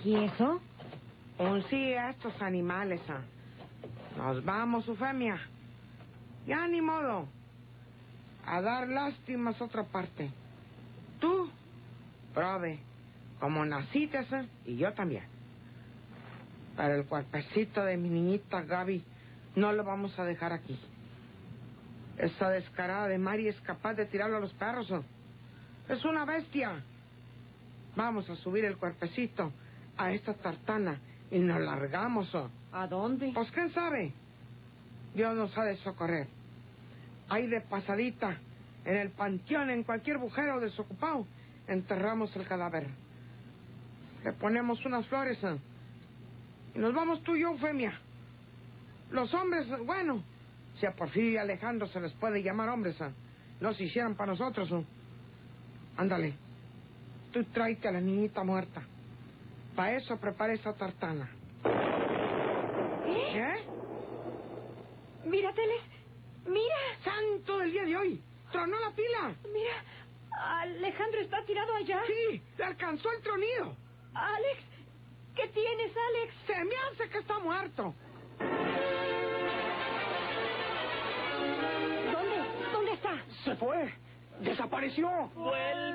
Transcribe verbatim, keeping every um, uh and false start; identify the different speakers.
Speaker 1: ¿Y eso?
Speaker 2: Un sí a estos animales, ah. Nos vamos, Eufemia. Ya ni modo. A dar lástimas a otra parte. Tú, prove, como naciste, ah, y yo también. Pero el cuerpecito de mi niñita Gaby no lo vamos a dejar aquí. Esa descarada de Mari es capaz de tirarlo a los perros. ¿Eh? Es una bestia. Vamos a subir el cuerpecito a esta tartana y nos largamos. ¿Eh?
Speaker 1: ¿A dónde?
Speaker 2: Pues quién sabe. Dios nos ha de socorrer. Ahí de pasadita, en el panteón, en cualquier bujero desocupado, enterramos el cadáver. Le ponemos unas flores. ¿Eh? Y nos vamos tú y yo, Eufemia. Los hombres, bueno, si a Porfirio y Alejandro se les puede llamar hombres, ¿eh? No se hicieran para nosotros. ¿eh? Ándale, tú tráete a la niñita muerta. Para eso prepara esa tartana.
Speaker 1: ¿Eh?
Speaker 2: ¿Eh?
Speaker 1: Mira, Teles, mira.
Speaker 2: ¡Santo del día de hoy! ¡Tronó la pila!
Speaker 1: Mira, Alejandro está tirado allá.
Speaker 2: ¡Sí! ¡Le alcanzó el tronido!
Speaker 1: Alex, ¿qué tienes, Alex?
Speaker 2: ¡Se me hace que está muerto!
Speaker 1: ¿Dónde? ¿Dónde está?
Speaker 3: Se fue. Desapareció.
Speaker 4: Vuelve.